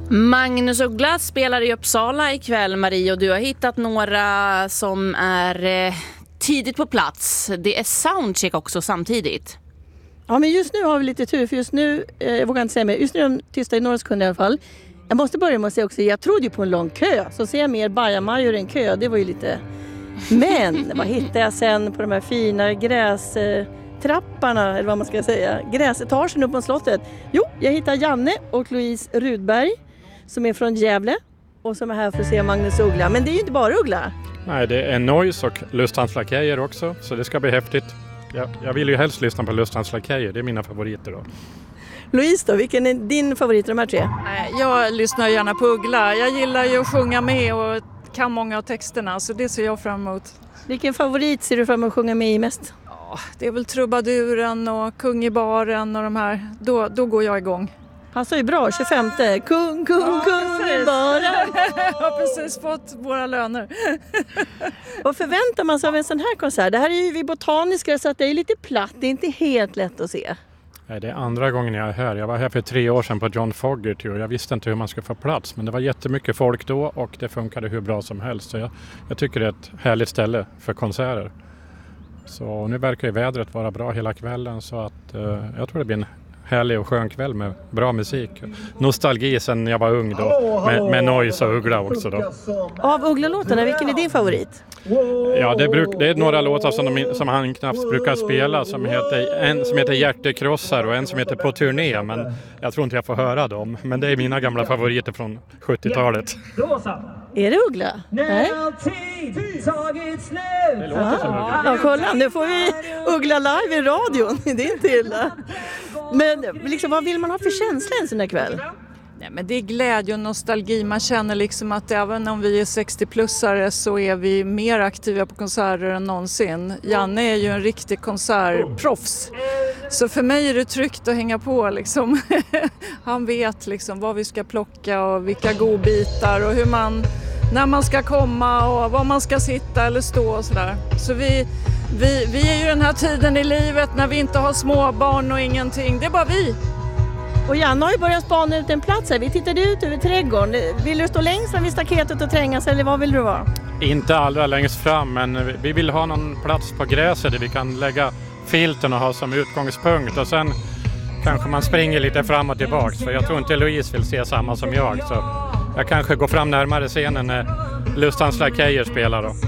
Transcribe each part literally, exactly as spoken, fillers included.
Magnus Uggla spelar i Uppsala ikväll, Marie, och du har hittat några som är eh, tidigt på plats. Det är soundcheck också samtidigt. Ja, men just nu har vi lite tur, för just nu, eh, jag vågar inte säga mer, just nu är de tysta i några sekunder i alla fall. Jag måste börja med att säga också, jag trodde ju på en lång kö, så ser jag mer bajamajor än kö, det var ju lite... Men vad hittade jag sen på de här fina grästrapparna, eller vad man ska säga, gräsetagen upp på slottet? Jo, jag hittade Janne och Louise Rudberg som är från Gävle och som är här för att se Magnus Uggla. Men det är ju inte bara Uggla. Nej, det är Noise och Lustans Lakejer också, så det ska bli häftigt. Jag, jag vill ju helst lyssna på Lustans Lakejer, det är mina favoriter då. Louise då, vilken är din favorit av de här tre? Jag lyssnar gärna på Uggla. Jag gillar ju att sjunga med och kan många av texterna, så det ser jag fram emot. Vilken favorit ser du fram emot att sjunga med i mest? Ja, det är väl Trubaduren och Kung i baren och de här. Då, då går jag igång. Passar ju bra, tjugofemte. Kung, kung, ja, kung i baren. Jag har precis fått våra löner. Vad förväntar man sig av en sån här konsert? Det här är ju vi botaniska, så att det är lite platt. Det är inte helt lätt att se. Nej, det är andra gången jag är här. Jag var här för tre år sedan på John Fogerty och jag visste inte hur man ska få plats. Men det var jättemycket folk då och det funkade hur bra som helst. Så jag, jag tycker det är ett härligt ställe för konserter. Så nu verkar ju vädret vara bra hela kvällen, så att eh, jag tror det blir en härlig och skön kväll med bra musik. Nostalgi sen jag var ung då, med, med Noise och Uggla också då. Av Uggla-låtarna, vilken är din favorit? Ja, det, bruk, det är några låtar som, de, som han knappt brukar spela, som heter, en som heter Hjärtekrossar och en som heter På turné, men jag tror inte jag får höra dem. Men det är mina gamla favoriter från sjuttiotalet. Är det Uggla? Nej. Det låter som Uggla. Ja, kolla, nu får vi Uggla live i radion. Det är inte illa. Men liksom, vad vill man ha för känsla en sån här kväll? Nej, men det är glädje och nostalgi. Man känner liksom att även om vi är sextio-plussare så är vi mer aktiva på konserter än någonsin. Janne är ju en riktig konsertproffs. Så för mig är det tryggt att hänga på. Liksom. Han vet liksom vad vi ska plocka och vilka godbitar och hur man, när man ska komma och var man ska sitta eller stå och sådär. Så vi, vi, vi är ju den här tiden i livet när vi inte har småbarn och ingenting. Det är bara vi. Och Janne har ju börjat spana ut en plats här. Vi tittade ut över trädgården. Vill du stå längst vid staketet och trängas, eller vad vill du vara? Inte allra längst fram, men vi vill ha någon plats på gräset där vi kan lägga filten och ha som utgångspunkt. Och sen kanske man springer lite fram och tillbaka. För jag tror inte Louise vill se samma som jag. Så jag kanske går fram närmare scenen när Lustans Lakejer spelar då.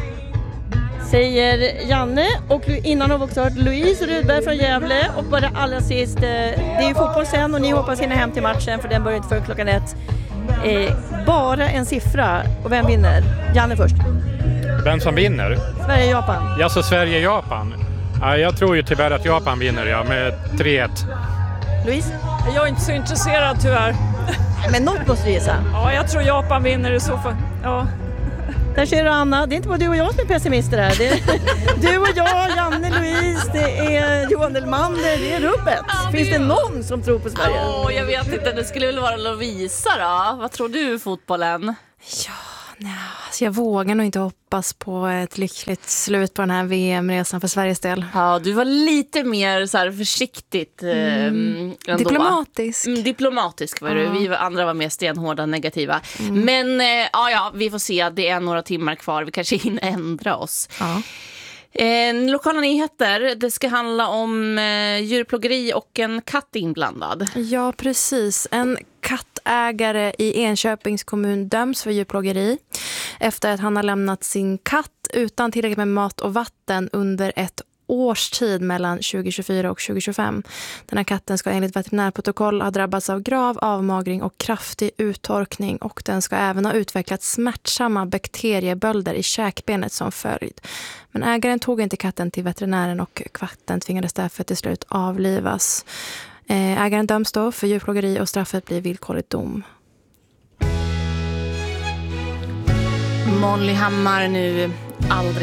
Säger Janne, och innan har vi också hört Louise Rudberg från Gävle. Och bara allra sist, det är ju fotboll sen och ni hoppas hinna hem till matchen, för den börjar inte för klockan ett. Eh, bara en siffra, och vem vinner? Janne först. Vem som vinner? Sverige-Japan. Ja, så Sverige-Japan. Ja, jag tror ju tyvärr att Japan vinner, ja, med tre ett. Louise? Jag är inte så intresserad tyvärr. Men något måste du gissa. Ja, jag tror Japan vinner i så fall. Ja. Där ser du Anna, det är inte bara du och jag som är pessimister här. Det är du och jag, Janne, Louise, det är Johan Delmander, det är rubbet. Ja, finns det någon som tror på Sverige? Åh, jag vet inte, det skulle väl vara Lovisa då. Vad tror du fotbollen? Ja, nej, alltså jag vågar nog inte hoppas på ett lyckligt slut på den här V M-resan för Sveriges del. Ja, du var lite mer så här försiktigt mm. eh, Diplomatisk. Mm, diplomatisk var du. Ja. Vi andra var mer stenhårda negativa. Mm. Men eh, ja, ja, vi får se. Det är några timmar kvar. Vi kanske hinner ändra oss. Ja. Eh, lokala nyheter. Det ska handla om eh, djurplågeri och en katt inblandad. Ja, precis. En kattägare i Enköpings kommun döms för djurplågeri efter att han har lämnat sin katt utan tillräckligt med mat och vatten under ett års tid mellan tjugo tjugofyra och tjugo tjugofem. Den här katten ska enligt veterinärprotokoll ha drabbats av grav avmagring och kraftig uttorkning, och den ska även ha utvecklat smärtsamma bakteriebölder i käkbenet som följd. Men ägaren tog inte katten till veterinären och katten tvingades därför till slut avlivas. Ägaren döms då för djurplågeri och straffet blir villkorligt dom. Molly Hammar nu aldrig